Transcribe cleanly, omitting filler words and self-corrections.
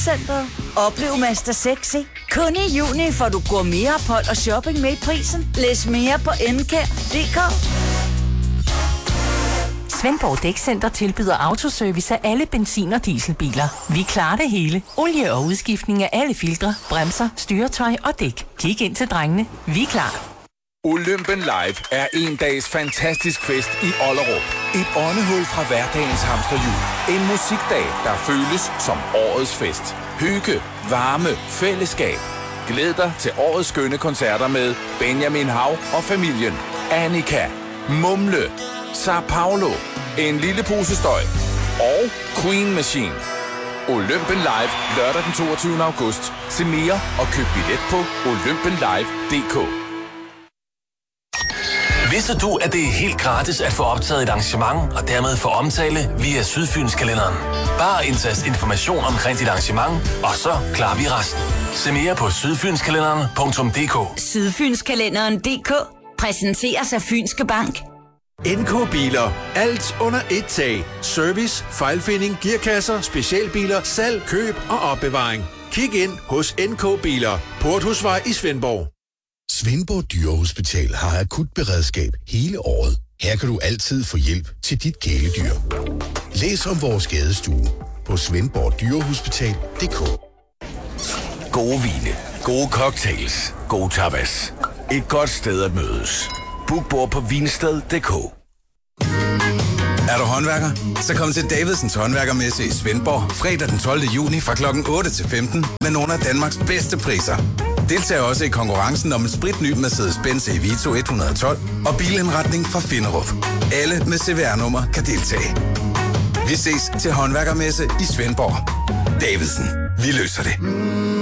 Centret. Oplev Master Sexy. Kun i juni får du gourmetophold og shopping med i prisen. Læs mere på nkær.dk. Svendborg Dækcenter tilbyder autoservice af alle benzin- og dieselbiler. Vi klarer det hele. Olie og udskiftning af alle filtre, bremser, styretøj og dæk. Kig ind til drengene. Vi er klar. Olympen Live er en dags fantastisk fest i Ollerup. Et åndehul fra hverdagens hamsterhjul. En musikdag, der føles som årets fest. Hygge, varme, fællesskab. Glæd dig til årets skønne koncerter med Benjamin Hav og familien. Annika, Mumle, Sao Paulo, En lille pose støj og Queen Machine. Olympen Live lørdag den 22. august. Se mere og køb billet på olympenlive.dk. Vidste du, at det er helt gratis at få optaget et arrangement og dermed få omtale via Sydfynskalenderen? Bare indtast information omkring dit arrangement, og så klarer vi resten. Se mere på sydfynskalenderen.dk. Sydfynskalenderen.dk præsenteres af Fynske Bank. NK Biler. Alt under et tag. Service, fejlfinding, gearkasser, specialbiler, salg, køb og opbevaring. Kig ind hos NK Biler. Porthusvej i Svendborg. Svendborg Dyrehospital har akut beredskab hele året. Her kan du altid få hjælp til dit kæledyr. Læs om vores skadestue på svendborgdyrehospital.dk. Gode vine, gode cocktails, gode tapas. Et godt sted at mødes. Book bord på vinsted.dk. Er du håndværker? Så kom til Davidsens Håndværkermesse i Svendborg fredag den 12. juni fra kl. 8 til 15 med nogle af Danmarks bedste priser. Deltag også i konkurrencen om en spritny Mercedes-Benz Evito 112 og bilindretning fra Finderup. Alle med CVR-nummer kan deltage. Vi ses til Håndværkermesse i Svendborg. Davidsen. Vi løser det.